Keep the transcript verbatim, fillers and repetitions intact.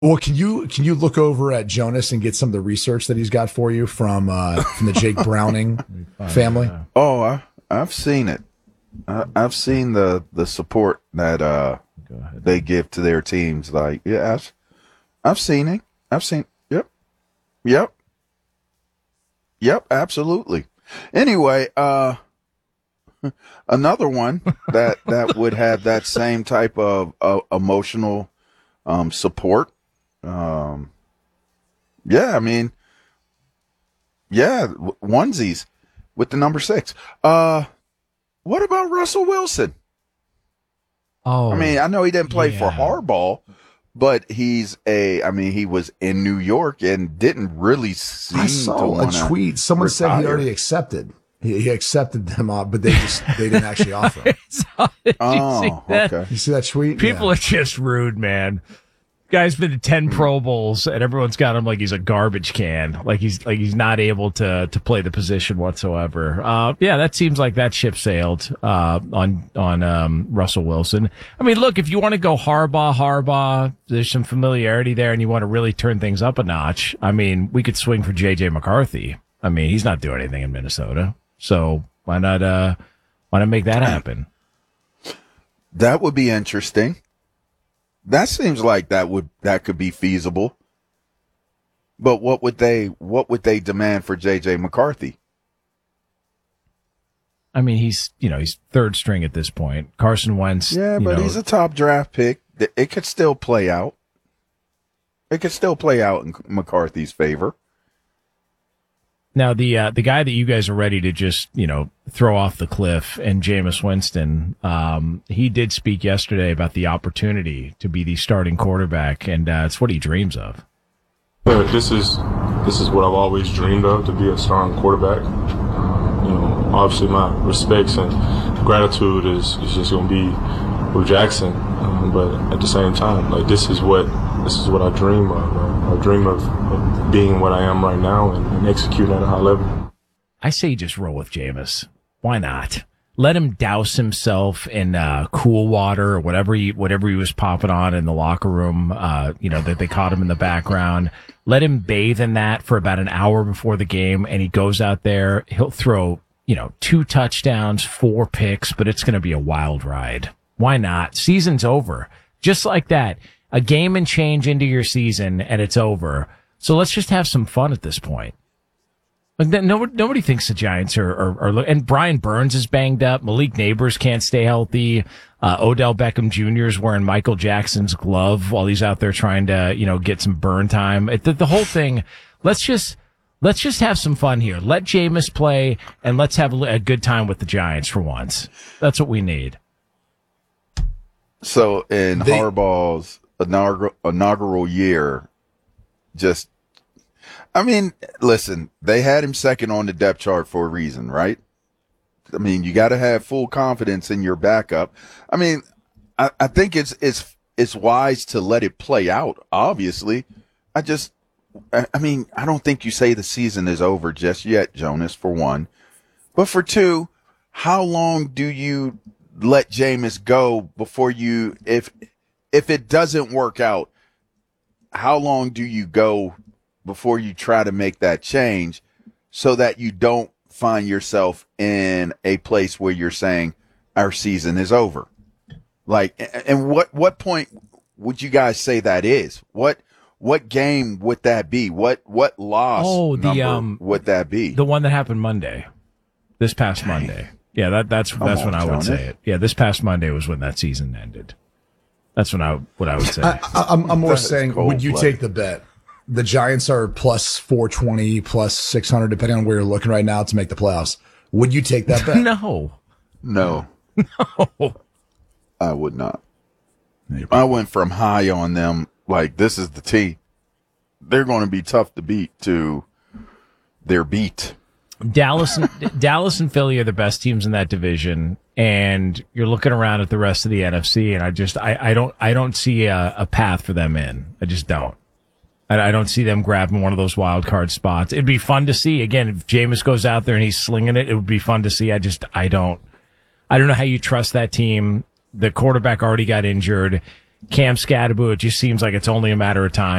Well, can you can you look over at Jonas and get some of the research that he's got for you from uh, from the Jake Browning family? That. Oh, I, I've seen it. I, I've seen the, the support that uh, they give to their teams. Like, yeah, I've, I've seen it. I've seen. Yep, yep, yep. Absolutely. Anyway, uh, another one that that would have that same type of uh, emotional um, support. Um, yeah, I mean, yeah, onesies with the number six. Uh, what about Russell Wilson? Oh, I mean, I know he didn't play yeah. for Harbaugh, but he's a, I mean, he was in New York and didn't really seem I saw to a wanna tweet. Someone said he retire. already accepted. He, he accepted them up, but they just they didn't actually offer him. Did you Oh, see that? okay. You see that tweet? People Yeah. are just rude, man. Guy's been to ten Hmm. Pro Bowls, and everyone's got him like he's a garbage can, like he's like he's not able to to play the position whatsoever. Uh, yeah, that seems like that ship sailed uh, on on um, Russell Wilson. I mean, look, if you want to go Harbaugh, Harbaugh, there's some familiarity there, and you want to really turn things up a notch. I mean, we could swing for J J McCarthy. I mean, he's not doing anything in Minnesota, so why not? Uh, why not make that happen? That would be interesting. That seems like that would that could be feasible. But what would they what would they demand for J J McCarthy? I mean, he's you know he's third string at this point. Carson Wentz. Yeah, you but know, he's a top draft pick. It could still play out. It could still play out in McCarthy's favor. Now, the uh, the guy that you guys are ready to just, you know, throw off the cliff, and Jameis Winston, um, he did speak yesterday about the opportunity to be the starting quarterback, and uh, it's what he dreams of. Yeah, this is this is what I've always dreamed of, to be a starting quarterback. Um, you know, obviously my respects and gratitude is, is just going to be with Jackson, um, but at the same time, like this is what this is what I dream of. Right? I dream of, of being what I am right now and, and executing at a high level. I say just roll with Jameis. Why not? Let him douse himself in uh, cool water or whatever he whatever he was popping on in the locker room. Uh, you know that they caught him in the background. Let him bathe in that for about an hour before the game, and he goes out there. He'll throw you know two touchdowns, four picks, but it's going to be a wild ride. Why not? Season's over, just like that. A game and change into your season, and it's over. So let's just have some fun at this point. Like that, nobody, nobody thinks the Giants are, are, are, and Brian Burns is banged up. Malik Neighbors can't stay healthy. Uh, Odell Beckham Junior is wearing Michael Jackson's glove while he's out there trying to, you know, get some burn time. It, the, the whole thing, let's just, let's just have some fun here. Let Jameis play, and let's have a, a good time with the Giants for once. That's what we need. So in They- Harbaugh's inaugural, inaugural year, just, I mean, listen, they had him second on the depth chart for a reason, right? I mean, you got to have full confidence in your backup. I mean, I, I think it's it's it's wise to let it play out. Obviously, I just, I, I mean, I don't think you say the season is over just yet, Jonas. For one, but for two, how long do you let Jameis go before you, if if it doesn't work out, how long do you go before you try to make that change so that you don't find yourself in a place where you're saying our season is over? Like, and what, what point would you guys say that is? What, what game would that be? What, what loss Oh, the, number um, would that be? The one that happened Monday, this past Monday. Yeah, that that's Come that's on, when I would Jonas. say it. Yeah, this past Monday was when that season ended. That's when I what I would say. I, I, I'm, I'm more That is saying, would you cold-blooded. take the bet? The Giants are plus four twenty, plus six hundred, depending on where you're looking right now to make the playoffs. Would you take that bet? no, No, no. I would not. I went from high on them, like this is the T. They're going to be tough to beat, to their beat. Dallas and Dallas and Philly are the best teams in that division, and you're looking around at the rest of the N F C, and I just I, I don't I don't see a, a path for them in. I just don't. I, I don't see them grabbing one of those wild card spots. It'd be fun to see. Again, if Jameis goes out there and he's slinging it, it would be fun to see. I just I don't I don't know how you trust that team. The quarterback already got injured. Cam Scadaboo, it just seems like it's only a matter of time.